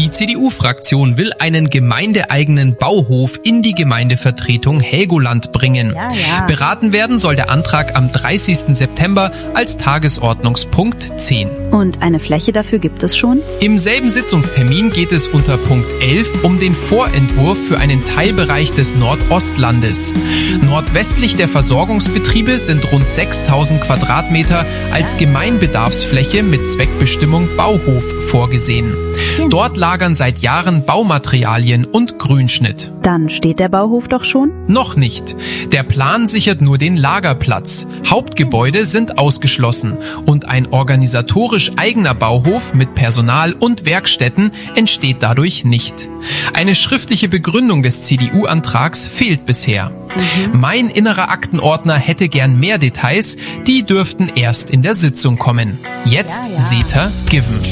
Die CDU-Fraktion will einen gemeindeeigenen Bauhof in die Gemeindevertretung Helgoland bringen. Ja. Beraten werden soll der Antrag am 30. September als Tagesordnungspunkt 10. Und eine Fläche dafür gibt es schon? Im selben Sitzungstermin geht es unter Punkt 11 um den Vorentwurf für einen Teilbereich des Nordostlandes. Nordwestlich der Versorgungsbetriebe sind rund 6000 Quadratmeter als Gemeinbedarfsfläche mit Zweckbestimmung Bauhof vorgesehen. Dort lagern seit Jahren Baumaterialien und Grünschnitt. Dann steht der Bauhof doch schon? Noch nicht. Der Plan sichert nur den Lagerplatz. Hauptgebäude sind ausgeschlossen und ein organisatorisch eigener Bauhof mit Personal und Werkstätten entsteht dadurch nicht. Eine schriftliche Begründung des CDU-Antrags fehlt bisher. Mein innerer Aktenordner hätte gern mehr Details, die dürften erst in der Sitzung kommen. Jetzt seht ihr, given.